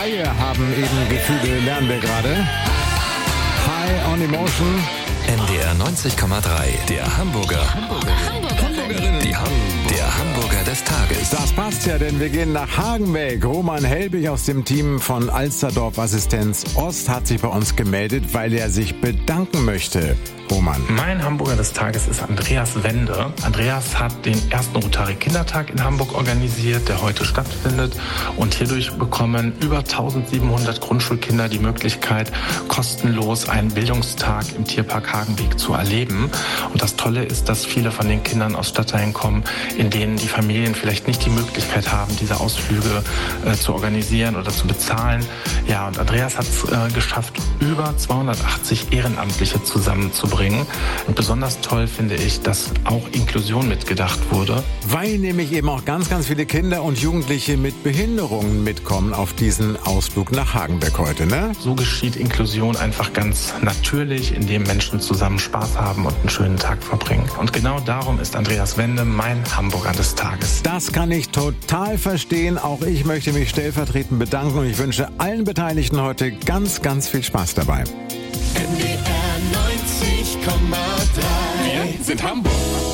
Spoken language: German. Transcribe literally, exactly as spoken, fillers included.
Haie haben eben Gefühle, lernen wir gerade. High on Emotion. N D R neunzig Komma drei, der Hamburger. Hamburgerinnen. Die Ham der Hamburger des Tages. Das passt ja, denn wir gehen nach Hagenbeck. Roman Helbig aus dem Team von Alsterdorf Assistenz Ost hat sich bei uns gemeldet, weil er sich bedanken möchte. Roman. Mein Hamburger des Tages ist Andreas Wende. Andreas hat den ersten Rotary-Kindertag in Hamburg organisiert, der heute stattfindet. Und hierdurch bekommen über eintausendsiebenhundert Grundschulkinder die Möglichkeit, kostenlos einen Bildungstag im Tierpark Hagenbeck zu erleben. Und das Tolle ist, dass viele von den Kindern aus Stadtteilen kommen, in denen die Familien vielleicht nicht die Möglichkeit haben, diese Ausflüge äh, zu organisieren oder zu bezahlen. Ja, und Andreas hat es äh, geschafft, über zweihundertachtzig Ehrenamtliche zusammenzubringen. Und besonders toll finde ich, dass auch Inklusion mitgedacht wurde. Weil nämlich eben auch ganz, ganz viele Kinder und Jugendliche mit Behinderungen mitkommen auf diesen Ausflug nach Hagenbeck heute, ne? So geschieht Inklusion einfach ganz natürlich, indem Menschen zusammen Spaß haben und einen schönen Tag verbringen. Und genau darum ist Andreas Wende mein Hamburger des Tages. Das kann ich total verstehen. Auch ich möchte mich stellvertretend bedanken und ich wünsche allen Beteiligten heute ganz, ganz viel Spaß dabei. N D R neunzig Komma drei. Wir sind Hamburg.